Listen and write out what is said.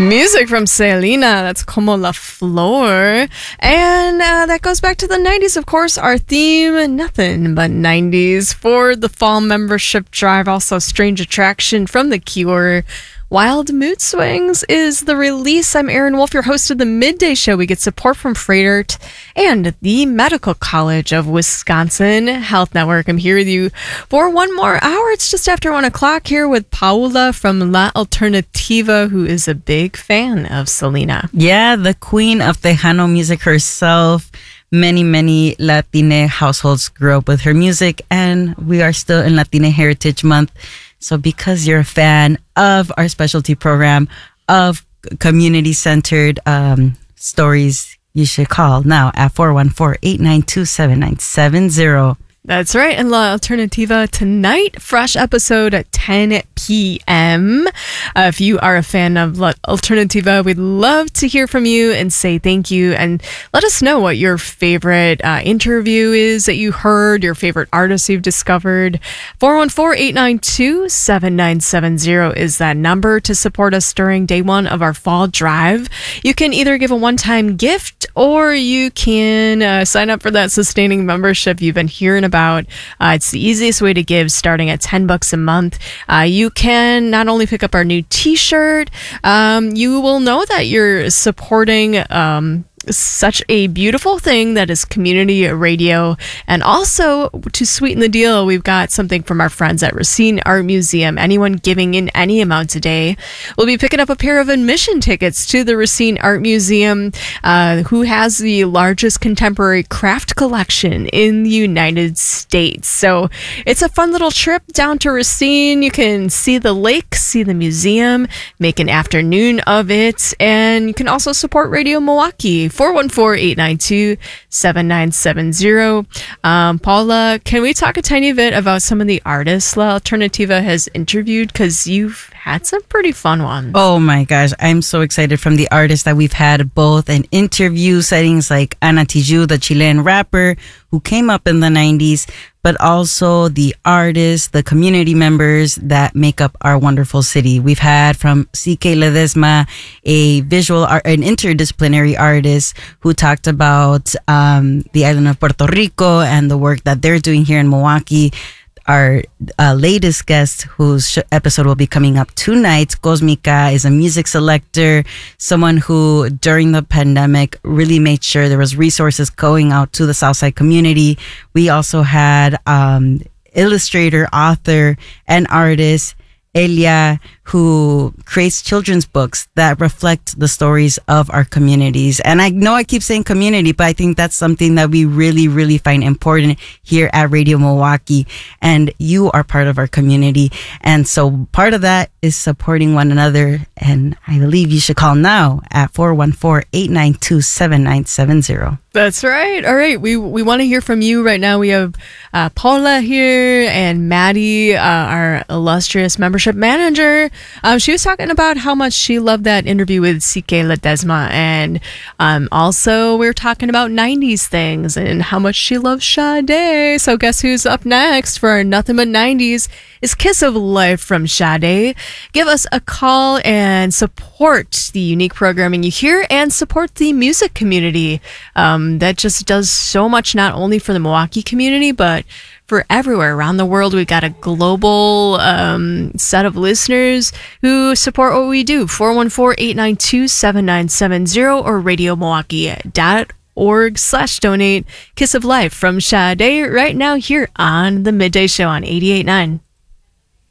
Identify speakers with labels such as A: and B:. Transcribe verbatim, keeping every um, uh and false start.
A: Music from Selena, that's Como La Flor. And uh, that goes back to the nineties, of course. Our theme, nothing but nineties for the fall membership drive. Also, Strange Attraction from The Cure. Wild Mood Swings is the release. I'm Erin Wolf, your host of the Midday Show. We get support from Freighter and the Medical College of Wisconsin Health Network. I'm here with you for one more hour. It's just after one o'clock here with Paula from La Alternativa, who is a big fan of Selena.
B: Yeah, the queen of Tejano music herself. Many, many Latina households grew up with her music, and we are still in Latina Heritage Month. So because you're a fan of our specialty program, of community-centered um, stories, you should call now at four one four, eight nine two, seven nine seven zero.
A: That's right. And La Alternativa tonight, fresh episode at ten p.m. Uh, if you are a fan of La Alternativa, we'd love to hear from you and say thank you. And let us know what your favorite uh, interview is that you heard, your favorite artist you've discovered. four one four, eight nine two, seven nine seven zero is that number to support us during day one of our fall drive. You can either give a one-time gift or you can uh, sign up for that sustaining membership you've been hearing about. About. Uh, it's the easiest way to give, starting at ten bucks a month. Uh, you can not only pick up our new t-shirt, um, you will know that you're supporting um, such a beautiful thing that is community radio. And also, to sweeten the deal, we've got something from our friends at Racine Art Museum. Anyone giving in any amount today will be picking up a pair of admission tickets to the Racine Art Museum, uh, who has the largest contemporary craft collection in the United States. So it's a fun little trip down to Racine. You can see the lake, see the museum, make an afternoon of it, and you can also support Radio Milwaukee. four one four, eight nine two, seven nine seven zero. Um, Paula, can we talk a tiny bit about some of the artists La Alternativa has interviewed? Because you've had some pretty fun ones.
B: Oh my gosh, I'm so excited from the artists that we've had, both in interview settings like Ana Tijoux, the Chilean rapper who came up in the nineties, but also the artists, the community members that make up our wonderful city. We've had from C K Ledesma, a visual art, an interdisciplinary artist who talked about um, the island of Puerto Rico and the work that they're doing here in Milwaukee. Our uh, latest guest, whose sh- episode will be coming up tonight, Cosmica, is a music selector, someone who during the pandemic really made sure there was resources going out to the Southside community. We also had um, illustrator, author, and artist Elia, who creates children's books that reflect the stories of our communities. And I know I keep saying community, but I think that's something that we really, really find important here at Radio Milwaukee. And you are part of our community. And so part of that is supporting one another. And I believe you should call now at four one four, eight nine two, seven nine seven zero.
A: That's right. All right. We we want to hear from you right now. We have uh, Paula here and Maddie, uh, our illustrious membership manager. Um, she was talking about how much she loved that interview with C K Ledesma. And um, also we were talking about nineties things and how much she loves Sade. So guess who's up next for our Nothing But nineties is Kiss of Life from Sade. Give us a call and support the unique programming you hear and support the music community. Um, that just does so much, not only for the Milwaukee community, but for everywhere around the world. We've got a global um, set of listeners who support what we do. four one four, eight nine two, seven nine seven zero or radio milwaukee dot org slash donate. Kiss of Life from Sade right now here on the Midday Show on eighty-eight point nine.